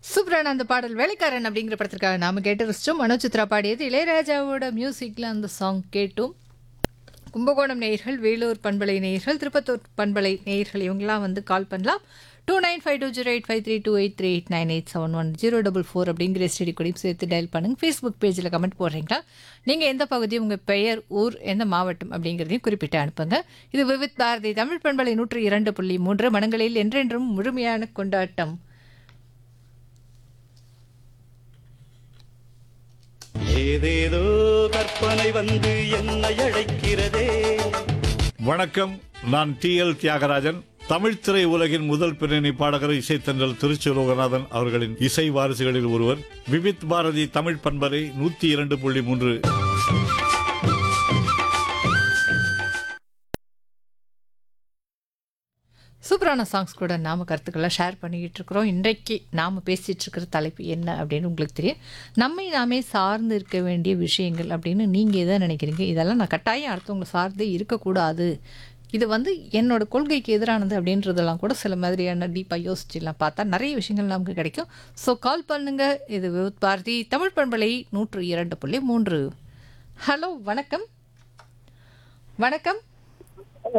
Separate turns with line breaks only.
சூப்பரான அந்த பாடல் வேலைக்காரன் அப்படிங்கிற படத்திற்காக நாம கேட்டு ரசிச்சோம். மனோ சித்ரா பாடியது. இளையராஜாவோட மியூசிக்ல அந்த சாங் கேட்டோம். கும்பகோணம் நேயர்கள், வேலூர் பண்பலை நேயர்கள், திருப்பத்தூர் பண்பலை நேயர்கள் இவங்கெல்லாம் வந்து கால் பண்ணலாம். 295208532898711044 அப்படிங்கிற எஸ்டிடி கொடியும் சேர்த்து டயல் பண்ணுங்க. ஃபேஸ்புக் பேஜில் கமெண்ட் போடுறீங்களா? நீங்கள் எந்த பகுதி, உங்கள் பெயர், ஊர், எந்த மாவட்டம் அப்படிங்கிறதையும் குறிப்பிட்டு அனுப்புங்க. இது விவித் பாரதி தமிழ் பண்பலை 102.3 மனங்களில் என்றென்றும் முழுமையான கொண்டாட்டம்.
ஏதேதோ கற்பனை வந்து என்னை அழைக்கிறதே.
வணக்கம், நான் டி.எல். தியாகராஜன். தமிழ் திரை உலகின் முதல் பின்னணி பாடகர் இசைத்தன்றல் திருச்சி லோகநாதன் அவர்களின் இசை வாரிசுகளில் ஒருவர். விவித் பாரதி தமிழ் பண்பலை 102.3.
சூப்பரான சாங்ஸ் கூட நாம் கருத்துக்களை ஷேர் பண்ணிக்கிட்டு இருக்கிறோம். இன்றைக்கு நாம் பேசிகிட்டு இருக்கிற தலைப்பு என்ன அப்படின்னு உங்களுக்கு தெரியும். நம்மை நாமே சார்ந்து இருக்க வேண்டிய விஷயங்கள் அப்படின்னு நீங்கள் எதை நினைக்கிறீங்க? இதெல்லாம் நான் கட்டாயம் அடுத்தவங்களை சார்ந்து இருக்கக்கூடாது, இது வந்து என்னோட கொள்கைக்கு எதிரானது அப்படின்றதெல்லாம் கூட சில மாதிரியான டீப்பாக யோசிச்சுலாம் பார்த்தா நிறைய விஷயங்கள் நமக்கு கிடைக்கும். ஸோ கால் பண்ணுங்க. இது விவித் பாரதி தமிழ் பண்பலை 102.3. ஹலோ, வணக்கம். வணக்கம்.